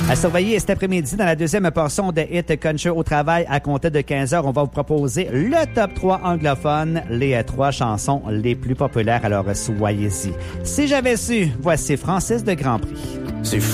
À surveiller cet après-midi dans la deuxième portion de Hit Country au travail à compter de 15h. On va vous proposer le top 3 anglophone, les 3 chansons les plus populaires. Alors soyez-y. Si j'avais su, voici Francis de Grandpré. C'est fou.